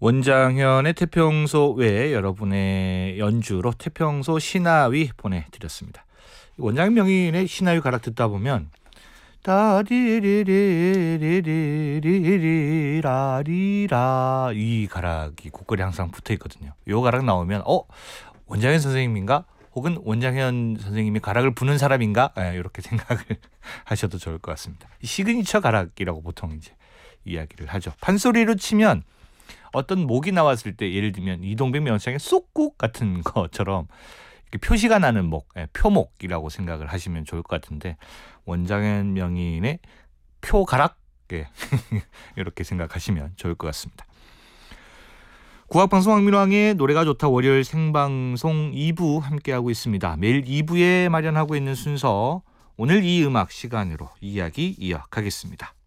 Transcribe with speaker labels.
Speaker 1: 원장현의 태평소 외에 여러분의 연주로 태평소 신하위 보내드렸습니다. 원장현 명인의 신하위 가락 듣다 보면 따리리리리리리리라 이 가락이 곡걸이 항상 붙어 있거든요. 이 가락 나오면 원장현 선생님인가? 혹은 원장현 선생님이 가락을 부는 사람인가? 이렇게 생각을 하셔도 좋을 것 같습니다. 시그니처 가락이라고 보통 이제 이야기를 하죠. 판소리로 치면 어떤 목이 나왔을 때 예를 들면 이동백 명창의 쏙국 같은 것처럼 이렇게 표시가 나는 목, 표목이라고 생각을 하시면 좋을 것 같은데 원장현 명인의 표가락 이렇게 생각하시면 좋을 것 같습니다. 국악방송 황민왕의 노래가 좋다 월요일 생방송 2부 함께하고 있습니다. 매일 2부에 마련하고 있는 순서 오늘 이 음악 시간으로 이야기 이어가겠습니다.